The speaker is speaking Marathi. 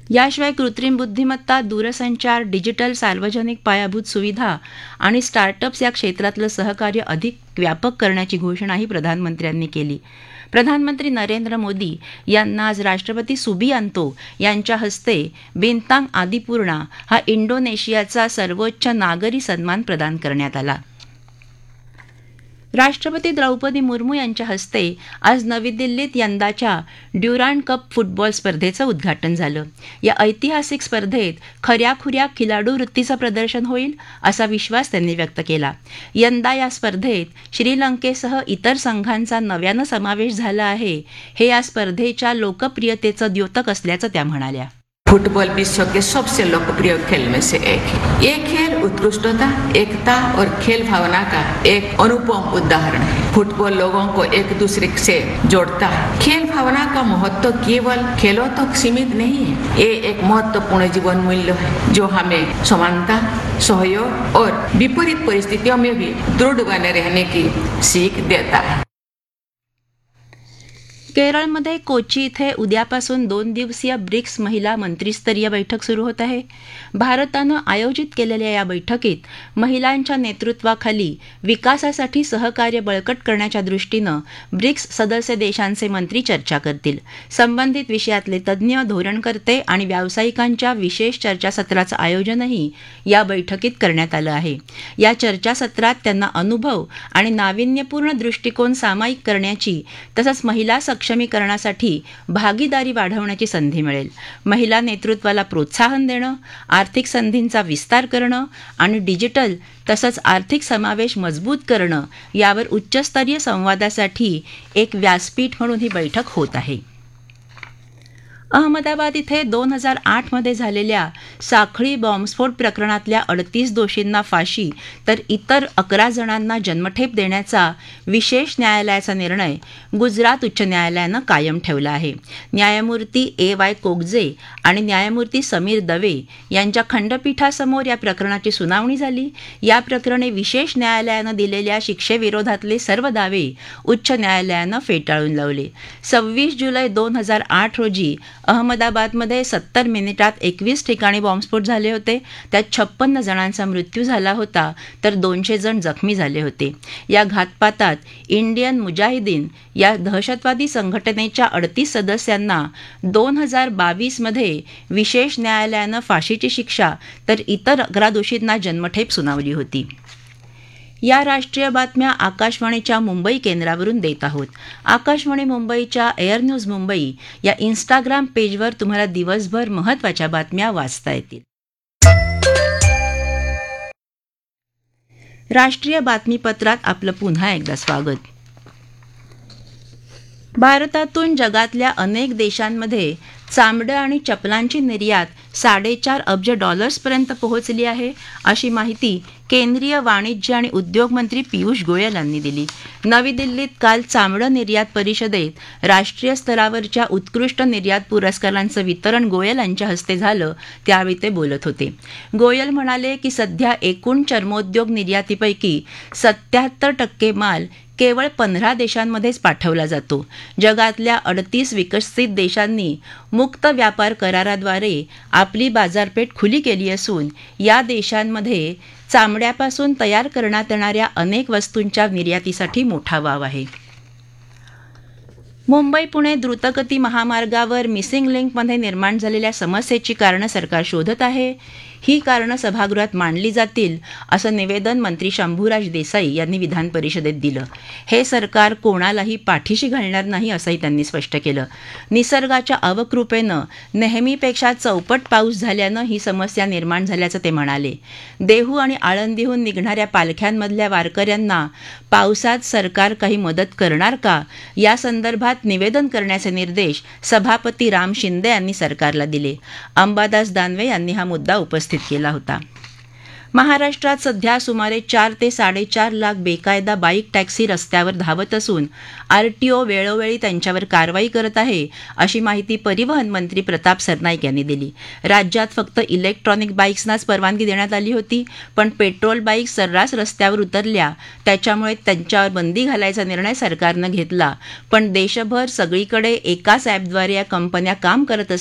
याशिवाय कृत्रिम बुद्धिमत्ता, दूरसंचार, डिजिटल सार्वजनिक पायाभूत सुविधा आणि स्टार्टअप्स या क्षेत्रातलं सहकार्य अधिक व्यापक करण्याची घोषणाही प्रधानमंत्र्यांनी केली. प्रधानमंत्री नरेंद्र मोदी यांना आज राष्ट्रपती सुबियांतो यांच्या हस्ते बिंतांग आदिपूर्णा हा इंडोनेशियाचा सर्वोच्च नागरी सन्मान प्रदान करण्यात आला. राष्ट्रपती द्रौपदी मुर्मू यांच्या हस्ते आज नवी दिल्लीत यंदाच्या ड्युरांड कप फुटबॉल स्पर्धेचं उद्घाटन झालं. या ऐतिहासिक स्पर्धेत खऱ्याखुऱ्या खिलाडू वृत्तीचं प्रदर्शन होईल असा विश्वास त्यांनी व्यक्त केला. यंदा या स्पर्धेत श्रीलंकेसह इतर संघांचा नव्यानं समावेश झाला आहे. हे या स्पर्धेच्या लोकप्रियतेचं द्योतक असल्याचं त्या म्हणाल्या. फुटबॉल विश्व के सबसे लोकप्रिय खेल में से एक है. ये खेल उत्कृष्टता, एकता और खेल भावना का एक अनुपम उदाहरण है. फुटबॉल लोगों को एक दूसरे से जोड़ता है. खेल भावना का महत्व केवल खेलों तक सीमित नहीं है. ये एक महत्वपूर्ण जीवन मूल्य है जो हमें समानता, सहयोग और विपरीत परिस्थितियों में भी दृढ़ बने रहने की सीख देता है. केरळमध्ये कोची इथे उद्यापासून 2 दिवसीय ब्रिक्स महिला मंत्रिस्तरीय बैठक सुरू होत आहे. भारतानं आयोजित केलेल्या या बैठकीत महिलांच्या नेतृत्वाखाली विकासासाठी सहकार्य बळकट करण्याच्या दृष्टीनं ब्रिक्स सदस्य देशांचे मंत्री चर्चा करतील. संबंधित विषयातले तज्ज्ञ, धोरणकर्ते आणि व्यावसायिकांच्या विशेष चर्चासत्राचं आयोजनही या बैठकीत करण्यात आलं आहे. या चर्चासत्रात त्यांना अनुभव आणि नाविन्यपूर्ण दृष्टिकोन सामायिक करण्याची तसंच महिला सक्षमीकरणासाठी भागीदारी वाढवण्याची संधी मिळेल. महिला नेतृत्वाला प्रोत्साहन देणं, आर्थिक संधींचा विस्तार करणं आणि डिजिटल तसंच आर्थिक समावेश मजबूत करणं यावर उच्चस्तरीय संवादासाठी एक व्यासपीठ म्हणून ही बैठक होत आहे. अहमदाबाद इथे 2008 मध्ये झालेल्या साखळी बॉम्बस्फोट प्रकरणातल्या 38 दोषींना फाशी तर इतर 11 जणांना जन्मठेप देण्याचा विशेष न्यायालयाचा निर्णय गुजरात उच्च न्यायालयानं कायम ठेवला आहे. न्यायमूर्ती A.Y. कोगजे आणि न्यायमूर्ती समीर दवे यांच्या खंडपीठासमोर या प्रकरणाची सुनावणी झाली. या प्रकरणी विशेष न्यायालयानं दिलेल्या शिक्षेविरोधातले सर्व दावे उच्च न्यायालयानं फेटाळून लावले. 26 जुलै 2008 रोजी अहमदाबादमध्ये 70 मिनिटात 21 ठिकाणी बॉम्बस्फोट झाले होते. त्यात 56 जणांचा मृत्यू झाला होता तर 200 जण जखमी झाले होते. या घातपातात इंडियन मुजाहिदीन या दहशतवादी संघटनेच्या 38 सदस्यांना 2022 मध्ये विशेष न्यायालयानं फाशीची शिक्षा तर इतर 11 दोषींना जन्मठेप सुनावली होती. या राष्ट्रीय बातम्या आकाशवाणीच्या मुंबई केंद्रावरून देत आहोत. आकाशवाणी मुंबईच्या एअर न्यूज मुंबई या इंस्टाग्राम पेजवर तुम्हाला दिवसभर महत्त्वाच्या बातम्या वाचता येतील. राष्ट्रीय बातमीपत्रात आपलं पुन्हा एकदा स्वागत. भारतातून जगातल्या अनेक देशांमध्ये चामडं आणि चपलांची निर्यात $4.5 अब्ज पर्यंत पोहोचली आहे, अशी माहिती केंद्रीय वाणिज्य आणि उद्योग मंत्री पियुष गोयल यांनी दिली. नवी दिल्लीत काल चामडं निर्यात परिषदेत राष्ट्रीय स्तरावरच्या उत्कृष्ट निर्यात पुरस्कारांचं वितरण गोयल यांच्या हस्ते झालं. त्यावेळी ते बोलत होते. गोयल म्हणाले की सध्या एकूण चर्मोद्योग निर्यातीपैकी 77% माल केवळ 15 देशांमध्येच पाठवला जातो. जगातल्या 38 विकसित देशांनी मुक्त व्यापार कराराद्वारे आपली बाजारपेठ खुली केली असून या देशांमध्ये चामड्यापासून तयार करण्यात येणाऱ्या अनेक वस्तूंच्या निर्यातीसाठी मोठा वाव आहे. मुंबई पुणे द्रुतगती महामार्गावर मिसिंग लिंकमध्ये निर्माण झालेल्या समस्येची कारणं सरकार शोधत आहे. ही कारणं सभागृहात मांडली जातील असं निवेदन मंत्री शंभूराज देसाई यांनी विधान परिषदेत दिलं. हे सरकार कोणालाही पाठीशी घालणार नाही असंही त्यांनी स्पष्ट केलं. निसर्गाच्या अवकृपेनं नेहमीपेक्षा चौपट पाऊस झाल्यानं ही समस्या निर्माण झाल्याचं ते म्हणाले. देहू आणि आळंदीहून निघणाऱ्या पालख्यांमधल्या वारकऱ्यांना पावसात सरकार काही मदत करणार का, या संदर्भात निवेदन करण्याचे निर्देश सभापती राम शिंदे यांनी सरकारला दिले. अंबादास दानवे यांनी हा मुद्दा उपस्थित केला होता. महाराष्ट्रात सध्या सुमारे 4 ते 4.5 लाख बेकायदा बाईक टॅक्सी रस्त्यावर धावत असून आरटीओ वेळोवेळी त्यांच्यावर कारवाई करत आहे, अशी माहिती परिवहन मंत्री प्रताप सरनाईक यांनी दिली. राज्यात फक्त इलेक्ट्रॉनिक बाईक्सनाच परवानगी देण्यात आली होती, पण पेट्रोल बाईक सर्रास रस्त्यावर उतरल्या. त्याच्यामुळे त्यांच्यावर बंदी घालायचा निर्णय सरकारनं घेतला. पण देशभर सगळीकडे एकाच ॲपद्वारे या कंपन्या काम करत